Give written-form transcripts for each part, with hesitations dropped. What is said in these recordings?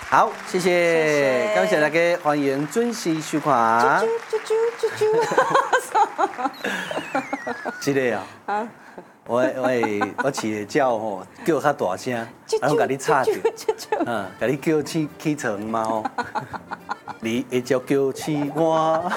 好，谢谢，感谢大家，欢迎准时收看。是的啊，我饲的鸟吼叫较大声，然后甲你吵着，甲你叫起床嘛吼，你会叫起我，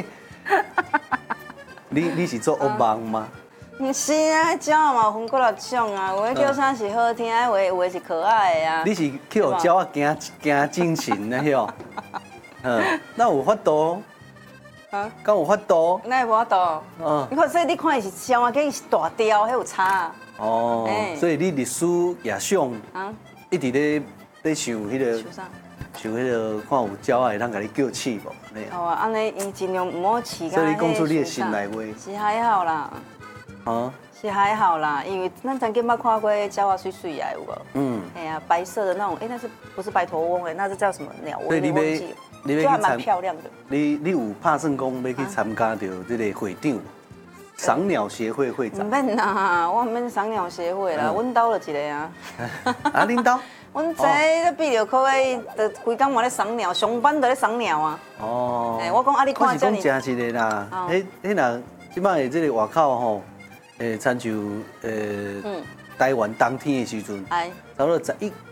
你是做恶梦吗？ 唔是啊，鸟嘛分几六种啊，有的叫啥是好听，有的是可爱的啊。 你是去互鸟啊惊精神的哟？那有法度？啊？敢有法度？ 那无法度。你看，所以你看伊是鸟啊，跟伊是大雕，迄有差。 哦，所以你历史也想一直咧想迄个。想啥？想迄个看有鸟会当甲你叫起无？ 哦啊，安尼伊尽量唔好饲。 所以你讲出你的心内话。 是还好啦。啊，是还好啦，因为咱曾经捌看过鸟啊，水水啊，有无？哎呀，白色的那种，那是不是白头翁？那是叫什么鸟？我也忘记了。就还蛮漂亮的。你有打算讲要去参加到这个会长，赏鸟协会会长？ 唔免啦，我唔免赏鸟协会啦，阮兜就一个啊。 啊，恁兜？ 阮这毕业科的，就规工嘛咧赏鸟，上班就咧赏鸟啊。哦。哎，我讲啊，你看这里。我是讲真一个啦，迄若即摆的这个外口吼。参像台湾冬天的时阵，差不多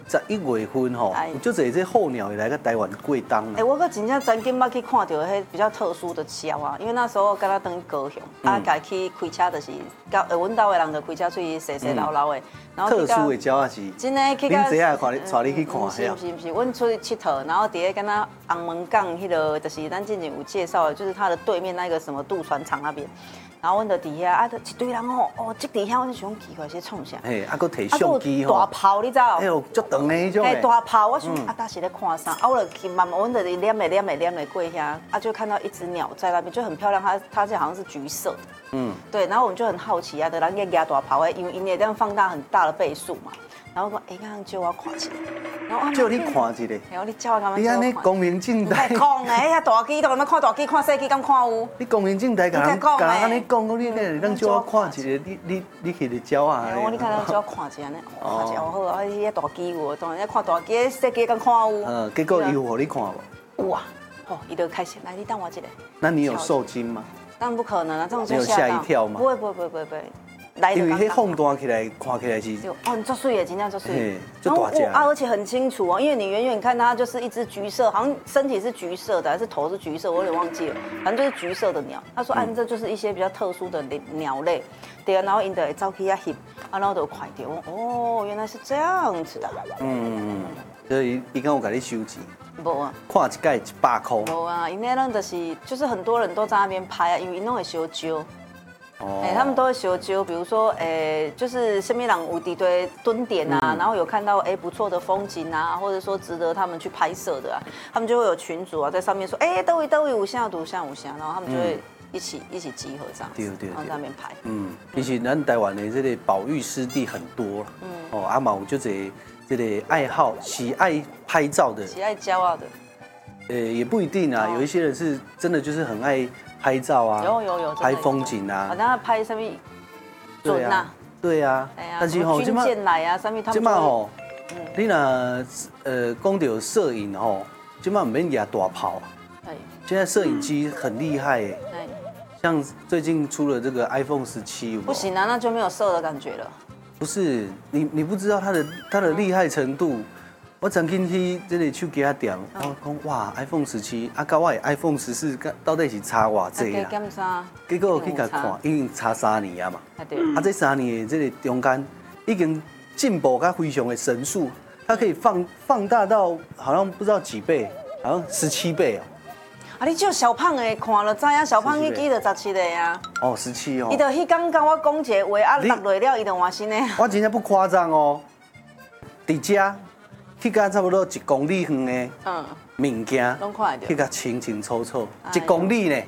11月份吼，有足侪这候鸟会来个台湾过冬。 我个真正曾经捌去看到迄比较特殊的鸟啊，因为那时候跟他登高雄，家去开车就是，阮兜的人就开车出去洗洗捞捞的。 然后特殊的鸟啊是， 真的去到。恁姐啊带你去看是，阮出去佚佗，然后伫咧跟他红门港迄个，就是咱之前有介绍的，就是它的对面那个什么渡船厂那边。然后阮就底下一堆人哦，即底下我就想奇怪，是创啥？ 嘿，还佫摕相机大炮你知道？ 哎呦，足长的迄种。哎， 大炮，我想当时咧看啥？我就去慢慢，阮就念的过遐，就看到一只鸟在那边，就很漂亮，它好像是橘色的。对，然后我们就很好奇啊，就人家压大炮，因为这样放大很大的倍数嘛。然后讲，刚刚叫我看一下， 然后叫你看一下。 然后你叫我干嘛？ 你安尼光明正大。 讲的，遐大机都干嘛看大机，看小机敢看有？ 你光明正大甲人安尼讲，你能叫我看一下，你去咧鸟啊？ 你看他叫我看一下呢，看一下好啊，遐大机有，当然看大机，小机敢看有？ 结果伊有互你看无？ 有啊，好，伊就开始来，你等我一下。 那你有受惊吗？ 当然不可能啊，这种就吓一跳吗？ 不会。 因为迄放大起来，看起来是哦，你做水也真正做水， 就大只而且很清楚哦，因为你远远看它就是一只橘色，好像身体是橘色的，还是头是橘色，我有点忘记了，反正就是橘色的鸟。他说，这就是一些比较特殊的鸟类，对啊，然后因的照起啊翕，然后就快点，哦，原来是这样子的。 所以伊敢有甲你收钱？ 无啊， 看一届100块。 无啊，因那种就是很多人都在那边拍啊，因为因拢会烧蕉。他们都会修究，比如说，就是下面人有一堆蹲点啊，然后有看到不错的风景啊，或者说值得他们去拍摄的啊，他们就会有群组啊在上面说，都有五下，然后他们就会一起集合这样，然后在那边拍。 其实咱台湾的这个保育湿地很多，阿嘛有就这个爱好喜爱拍照的， 喜爱骄傲的， 也不一定啊，有一些人是真的就是很爱。拍照啊， 有拍风景啊， 好像拍什么准啊， 对啊，但是吼， 军舰来啊，上面他们。 即马吼，你若讲到摄影吼，即马唔免拿大炮，现在摄影机很厉害哎，像最近出了这个 iPhone 17， 不行啊，那就没有摄的感觉了。 不是，你不知道它的厉害程度。我曾经去这个手机店，我讲哇 ，iPhone 17啊，甲我的 iPhone 14到底是差偌济啦？结果去甲看，已经差3年啊嘛。啊，这3年的这个中间，已经进步到非常的神速，它可以放大到好像不知道几倍，好像17倍哦。 啊，你叫小胖的看了知影，小胖迄支就17个啊。 哦，17哦。 伊就迄刚跟我讲一个话，啊落落了，伊就换新的。 我真正不夸张哦，伫遮。去到差不多1公里远的物件，去到清清楚楚，1公里呢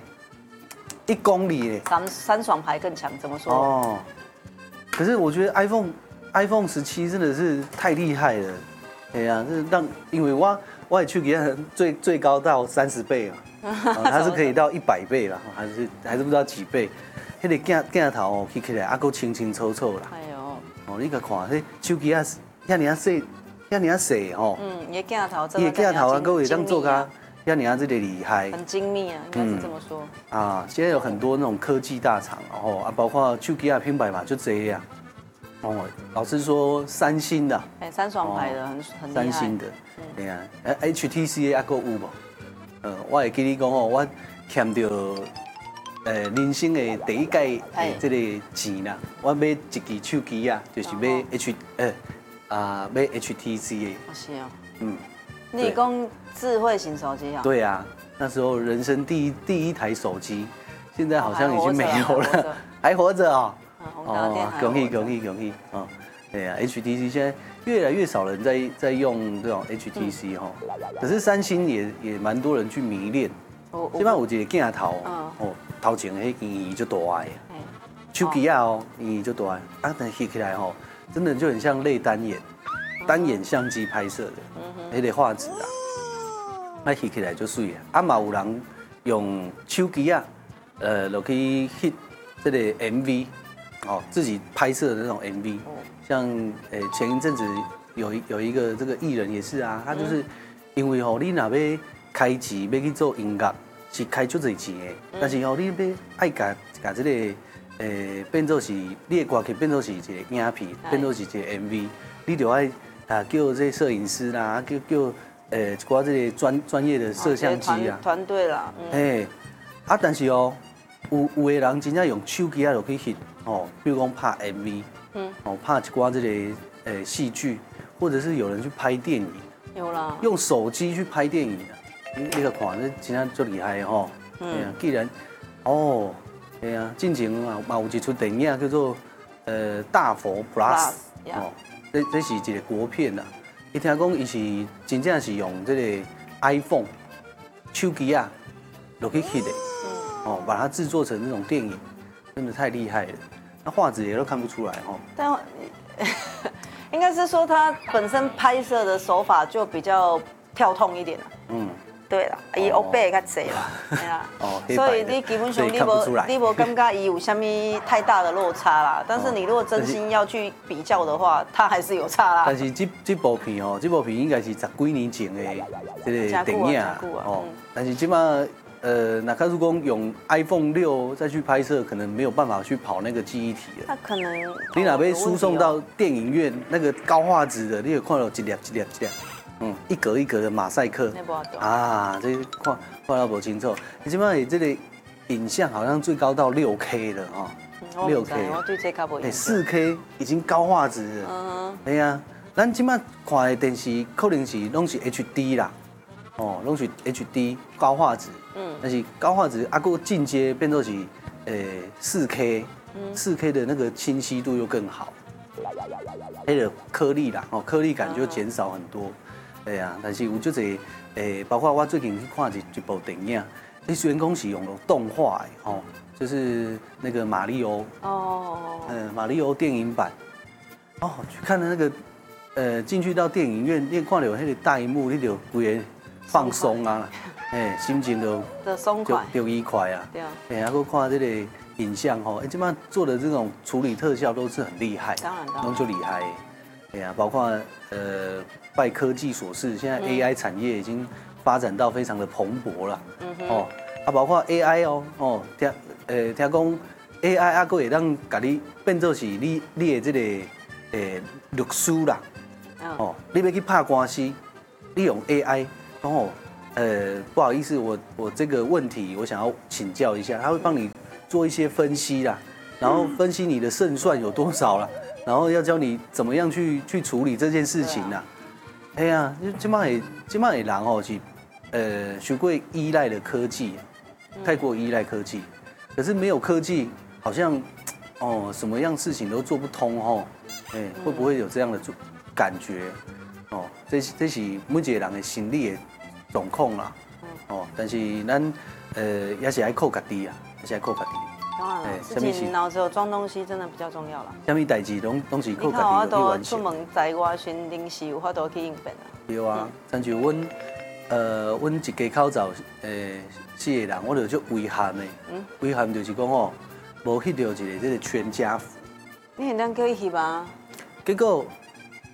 ，1公里呢。 三爽牌更强，怎么说？ 哦，可是我觉得 iPhone 17真的是太厉害了，哎呀，是因为我也去给它最高到30倍啊，它是可以到100倍啦，还是不知道几倍，迄个镜头哦，起来还够清清楚楚啦。哎呦，哦，你甲看，迄手机啊，遐尔细。遐遐尔细吼， 伊的镜头， 伊的镜头啊，各位当做甲遐尔这个厉害， 很精密啊，应该是这么说。 啊，现在有很多那种科技大厂，然后啊，包括手机啊品牌嘛，就这样。哦，老实说，三星的， 三爽牌的很厉害。 三星的，对啊，HTC 的还够有无？我会记你讲哦，我欠着人生的第一届这个钱啦，我买一支手机啊，就是买买 HTC 的。 是哦。你讲智慧型手机啊？ 对啊，那时候人生第一台手机，现在好像已经没有了，还活着啊。恭喜哦！对呀，HTC 现在越来越少人在用这种 HTC 哈，可是三星也蛮多人去迷恋。基本上有一个镜头，头前迄圆圆就大个，手机啊圆圆就大个，啊，但翕起来吼，真的就很像类单眼相机拍摄的，迄个画质啊，那翕起来就水啊。啊嘛有人用手机啊，就去翕这个 MV。自己拍摄的那种 MV，像前一阵子有一个这个艺人也是啊，他就是因为你若要开钱要去做音乐，是开足侪钱的，但是你要爱甲这个变做是你的歌曲变做是一个影片，变做是一个 MV， 你就爱叫这摄影师啦，叫一寡这个专业的摄像机啊， 团队啦， 但是有的人真正用手机就去翕。比如讲拍 MV， 拍一寡这个戏剧，或者是有人去拍电影， 有啦， 用手机去拍电影啊，你个看，这真正最厉害的吼。既然对啊，进前嘛有一出电影叫做大佛 Plus， 这是一个国片啦。伊听讲伊是真正是用这个 iPhone 手机啊，就去翕的，把它制作成那种电影。真的太厉害了，那画质也都看不出来哦。 但应该是说它本身拍摄的手法就比较跳痛一点了。对啦，伊欧贝较济啦，对啊。所以你基本上你无感觉伊有啥物太大的落差啦。但是你如果真心要去比较的话，它还是有差啦。 但是这部片应该是10几年前的这个电影但是即马。那假如讲用 iPhone 6再去拍摄，可能没有办法去跑那个记忆体了。 它可能你哪被输送到电影院那个高画质的，你有看到一粒，一格一格的马赛克啊，这看到不清楚。你基本上这个影像好像最高到6K 了哈，6K， 我对这较不 4K 已经高画质了。对呀，咱基本上看的电视可能是拢是 HD 啦。拢是 HD 高画质，但是高画质还佫进阶变做是4K 的那个清晰度又更好，那个颗粒啦，颗粒感就减少很多，对啊，但是有就这包括我最近去看一部电影，你虽然讲是用了动画的就是那个马里欧马里欧电影版，去看的那个进去到电影院，你看到那个大荧幕，你就规个。放松啊，心情就愉快啊。对，还佫看这个影像基本上做的这种处理特效都是很厉害， 当然， 拢就厉害。对啊，包括拜科技所赐，现在 AI 产业已经发展到非常的蓬勃了。包括 AI 听讲 AI 还佫会当甲你变做是你的这个律师啦。你要去打官司，你用 AI。不好意思，我这个问题我想要请教一下，他会帮你做一些分析啦，然后分析你的胜算有多少啦，然后要教你怎么样去处理这件事情啦。哎呀，今摆的人是太过依赖的科技，太过依赖科技，可是没有科技，好像什么样事情都做不通会不会有这样的感觉？这是每一个人的心理的状况啦。但是咱也是爱靠家己啊，也是爱靠家己。 当然了，自己脑子有装东西真的比较重要啦。 什么代志拢是靠家己去完成。你看我都出门在外寻临时有法度去应变啊。 对啊，亲像阮一家口罩4个人，我就足遗憾的。遗憾就是讲无翕到一个这个全家福。 你现在叫伊翕啊？ 结果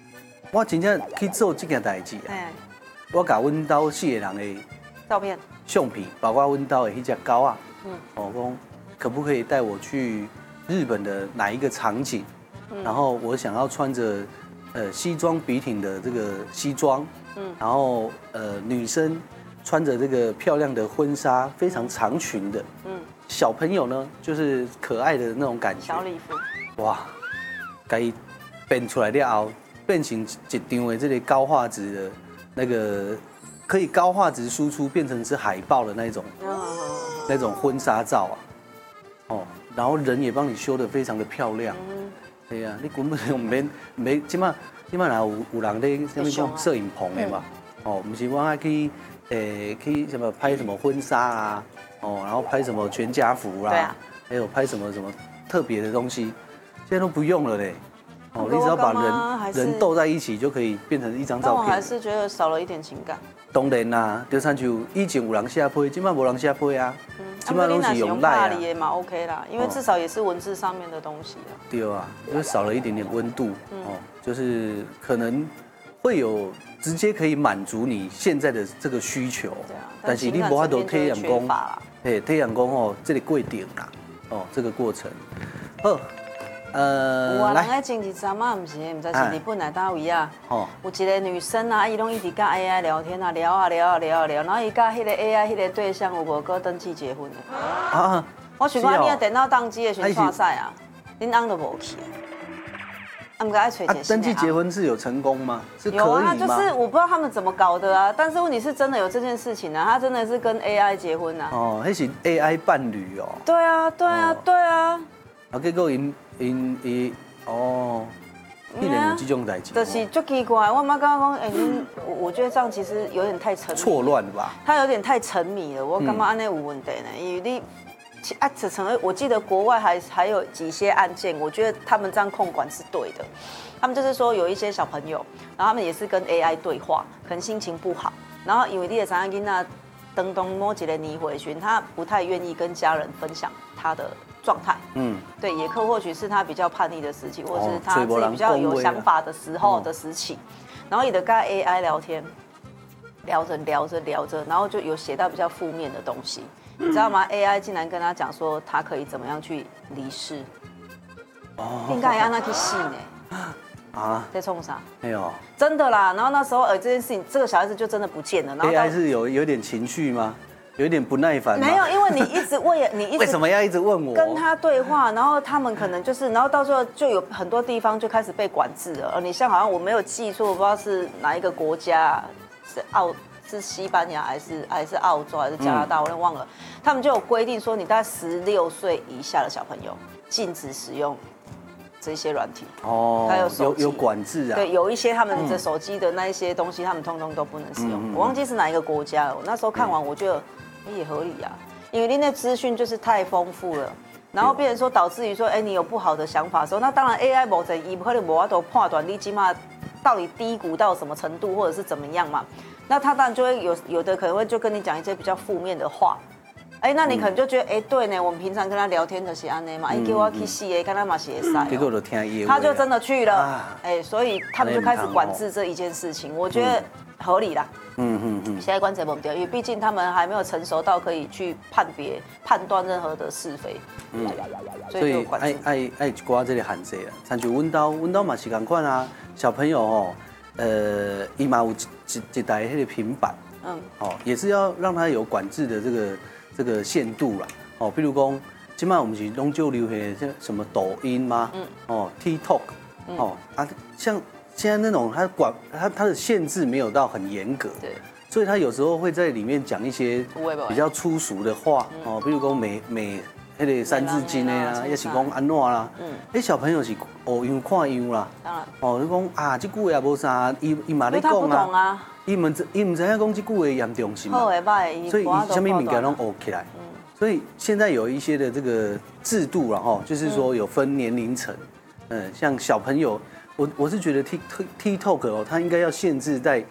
我真正去做这件代志啊！我甲阮兜4个人的照片、 相片，包括阮兜的迄只狗啊，我讲可不可以带我去日本的哪一个场景？然后我想要穿着西装笔挺的这个西装，然后女生穿着这个漂亮的婚纱，非常长裙的，小朋友呢就是可爱的那种感觉， 小礼服， 哇，该变出来了后，变成一张的这个高画质的那个可以高画质输出，变成是海报的那种婚纱照啊，哦，然后人也帮你修得非常的漂亮，对啊，你根本就没，起码哪有人在什么讲摄影棚的嘛，哦，不是我还去去什么拍什么婚纱啊，哦，然后拍什么全家福啦，还有拍什么特别的东西，现在都不用了嘞。哦，你只要把人斗在一起就可以变成一张照片。 但我还是觉得少了一点情感。 当然啦，就像就以前有人写批，现在没人写批啊。现在都是用赖啊。 也嘛 OK 啦，因为至少也是文字上面的东西啊。 对啊，就少了一点点温度哦，就是可能会有直接可以满足你现在的这个需求。对啊。但是你无法度体验讲，体验讲哦，这个过程啦，哦，这个过程，好。 有啊，人喺前一阵嘛，唔知是日本来大位啊。有一个女生啊，伊拢一直跟 AI 聊天啊，聊啊，然后伊跟迄个 AI 迄个对象有无过登记结婚的。啊！我想讲，你的电脑宕机的选刷赛啊，恁翁都无去。他们爱找一个登记结婚是有成功吗？是可以吗？ 有啊，就是我不知道他们怎么搞的啊，但是问题是真的有这件事情啊，他真的是跟 AI 结婚啊。 哦，那是 AI 伴侣哦。 对啊，对啊，对啊。 啊，结果因哦，一年有这种代志， 就是就奇怪。我妈刚刚讲，我觉得这样其实有点太沉迷， 错乱吧？ 他有点太沉迷了，我干嘛安内有问题呢？因为你我记得国外还有几些案件，我觉得他们这样控管是对的。他们就是说有一些小朋友，然后他们也是跟 AI 对话，可能心情不好，然后因为你也常常跟他当某一个年回旬，他不太愿意跟家人分享他的状态，对，也或许是他比较叛逆的时期，或者是他自己比较有想法的时候的时期，然后也得跟 AI 聊天，聊着，然后就有写到比较负面的东西，你知道吗 ？AI 竟然跟他讲说他可以怎么样去离世，应该让他去死呢？啊，在冲啥？ 没有， 真的啦。然后那时候，这件事情，这个小孩子就真的不见了。然后 AI 是有点情绪吗？有点不耐烦吗？ 没有，因为你一直为什么要一直问我？ 跟他对话，然后他们可能就是，然后到最后就有很多地方就开始被管制了。你像好像我没有记错，我不知道是哪一个国家，是西班牙还是澳洲还是加拿大，我有点忘了。他们就有规定说，你大概16岁以下的小朋友禁止使用这些软体哦，还有手机有管制啊。 对，有一些他们的手机的那一些东西，他们通通都不能使用。我忘记是哪一个国家了。我那时候看完，我觉得也合理啊，因为你那资讯就是太丰富了，然后变成说导致于说，你有不好的想法的时候，那当然 AI 某种一可能某都判断你起码到底低谷到什么程度，或者是怎么样嘛，那他当然就会有的可能会就跟你讲一些比较负面的话。那你可能就觉得，对呢，我们平常跟他聊天的是安内嘛，叫我去死的，跟他嘛写塞， 结果就听业务， 他就真的去了，所以他们就开始管制这一件事情，我觉得合理啦。现在观察不对，因为毕竟他们还没有成熟到可以去判断任何的是非， 所以爱一寡这个限制啦。像就阮兜嘛是同款啊，小朋友哦，伊嘛有一台迄个平板，也是要让他有管制的这个限度啦，比如讲，今麦我们是拢就流行像什么抖音吗？TikTok，像现在那种它的限制没有到很严格，对，所以他有时候会在里面讲一些比较粗俗的话，比如讲美迄个三字经的啦，也是讲安怎啦，小朋友是学样看样啦，当然，你讲这句话也无啥，伊嘛咧讲啊。伊唔知影讲这句话严重性嘛，所以什么物件拢学起来。所以现在有一些的这个制度啦，就是说有分年龄层，像小朋友，我是觉得 TikTok 它应该要限制在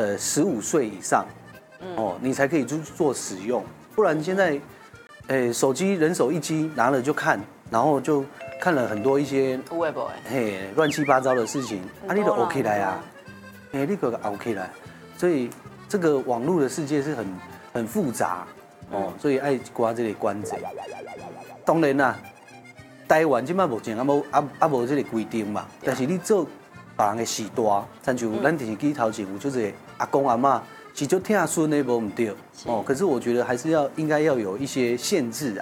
15岁以上，你才可以做使用，不然现在手机人手一机拿了就看，然后就看了很多一些乱七八糟的事情，你都 OK 来啊。 你给它熬起来。所以这个网络的世界是很复杂哦，所以爱刮这个关节。当然啦，台湾即摆目前无这个规定嘛，但是你做别人的时代，亲像咱电视机头前有就是阿公阿嬷是就疼孙的无唔对哦，可是我觉得还是应该要有一些限制啊。